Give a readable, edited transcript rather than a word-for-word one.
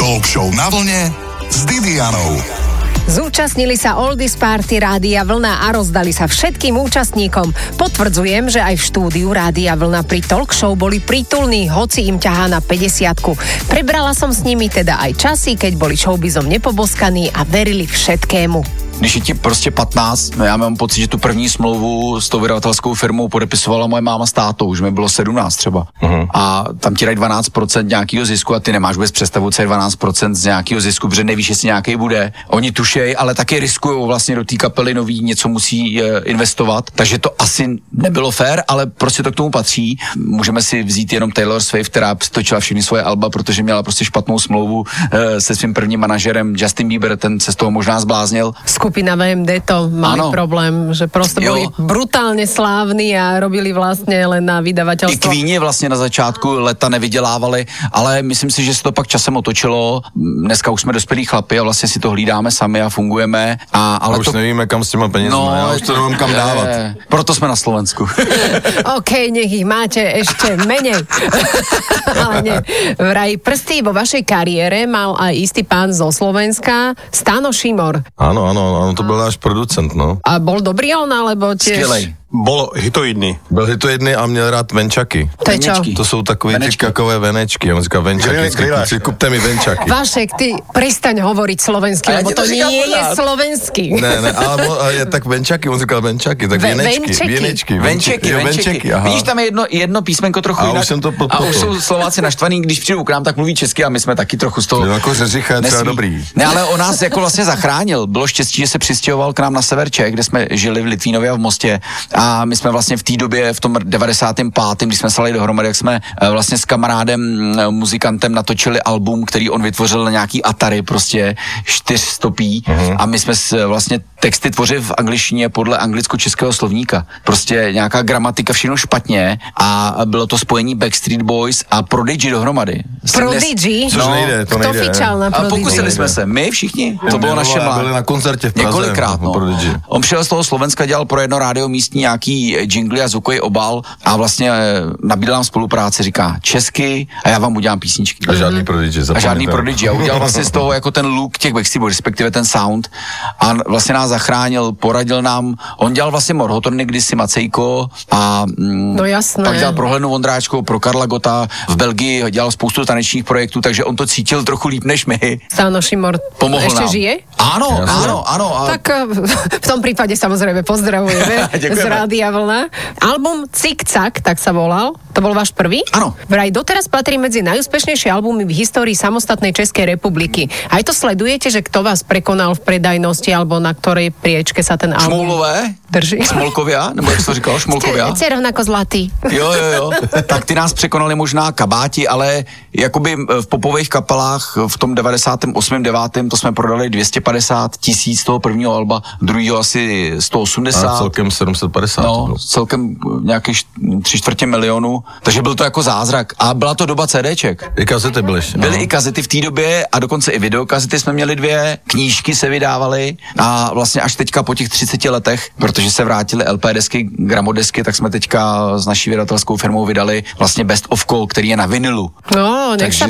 Talk show na vlne s Didianou. Zúčastnili sa Oldies Party Rádia Vlna a rozdali sa všetkým účastníkom. Potvrdzujem, že aj v štúdiu Rádia Vlna pri talk show boli prítulní, hoci im ťahá na 50-ku. Prebrala som s nimi teda aj časy, keď boli showbizom nepoboskaní a verili všetkému. Když je ti prostě 15, no já mám pocit, že tu první smlouvu s tou vydavatelskou firmou podepisovala moje máma s tátou, už mi bylo 17 třeba. A tam ti dají 12% nějakého zisku a ty nemáš vůbec představu, co je 12% z nějakého zisku, protože nevíš, jestli nějaký bude. Oni tušej, ale taky riskujou vlastně do té kapely nový, něco musí investovat, takže to asi nebylo fér, ale prostě to k tomu patří. Můžeme si vzít jenom Taylor Swift, která točila všechny svoje alba, protože měla prostě špatnou smlouvu se svým prvním manažerem Justin Bieber, ten se z toho možná zbláznil. Skupina VMD to mali problém, že proste boli brutálne slávni a robili vlastne len na vydavateľstvo. I Queeni vlastně na začátku leta nevydělávali, ale myslím si, že se to pak časem otočilo. Dneska už jsme dospělí chlapi a vlastně si to hlídáme sami a fungujeme. Ale už nevíme, kam s těma penězma, já už to nevím, kam dávat. Proto jsme na Slovensku. OK, nech ich máte ešte menej. Ale nie. Vraj prsty vo vašej kariére mal aj istý pán zo Slovenska, Stano Šimor. Áno, to byl náš producent, no. A bol dobrý on, alebo tiež... Skvělej. Bol hitoidný. Byl hitoidný a měl rád venčaky. To je čo? To jsou takový ty kakové venečky. On říká venčaky. Kupte mi venčaky. Vašek, ty prestaň hovoriť slovensky, lebo to nie je slovenský. Ne, ale je tak venčaky, on říkal venčaky, tak venečky. Vidíš, tam je jedno písmenko trochu jinak. Už jsem to a už jsou Slováci naštvaný, když přijdu k nám, tak mluví česky a my jsme taky trochu z toho. Jako řeřicha je třeba dobrý. Ne, ale on nás jako vlastně zachránil. Bylo štěstí, že se přistěhoval k nám na sever Čech, kde jsme žili v Litvínově a v Mostě. A my jsme vlastně v té době, v tom 95., když jsme slali dohromady, jak jsme vlastně s kamarádem, muzikantem natočili album, který on vytvořil na nějaký Atari, prostě 400 a my jsme vlastně texty tvořili v angličtině podle anglicko-českého slovníka. Prostě nějaká gramatika, všechno špatně a bylo to spojení Backstreet Boys a Prodigy dohromady. Prodigy? Což nejde, to nejde. Kto fičal na Prodigy? A pokusili jsme se, my všichni, to bylo naše mládí. Byli na koncertě v Praze. Několikrát, no. On přijel z toho Slovenska, dělal pro jedno rádio místní nějaký jingly a zvukový obal a vlastně nabídl nám spolupráci, říká česky a já vám udělám písničky. A žádný Prodigy. A udělal vlastně z toho jako ten look těch Backstreet Boys, respektive ten sound a vlastně nás zachránil, poradil nám, on dělal vlastně Morhotorny kdysi Macejko a no jasné. Pak dělal pro Helenu Vondráčkovou, pro Karla Gota, v Belgii dělal spoustu tanečních projektů, takže on to cítil trochu líp než my. Stano Šimor ešte nám. žije? Áno. Tak v tom prípade samozrejme pozdravujeme z Rádia Vlna. Album Cik-Cak, tak sa volal. To bol váš prvý? Áno. Vraj doteraz patrí medzi najúspešnejšie albumy v histórii samostatnej Českej republiky. Aj to sledujete, že kto vás prekonal v predajnosti alebo na ktorej priečke sa ten album Šmoulové? drží? Smolkovia? Nebo jak jsi to říkal? Šmolkovia? Ste rovnako zlatý. Jo. Tak ty nás překonali možná Kabáti, ale jakoby v popových kapelách v tom 98. 9. to jsme prodali 250 000 toho prvního alba, druhýho asi 180. A celkem 750. No, celkem nějakých 3/4 milionu. Takže byl to jako zázrak. A byla to doba CDček. I kazety byly. Byly i kazety v té době a dokonce i videokazety jsme měli 2, knížky se vydávaly a vlastně až teďka po těch 30 letech, protože se vrátily LP desky, gramodesky, tak jsme teďka s naší vydavatelskou firmou vydali vlastně Best of Call, který je na vinilu. No, nech sa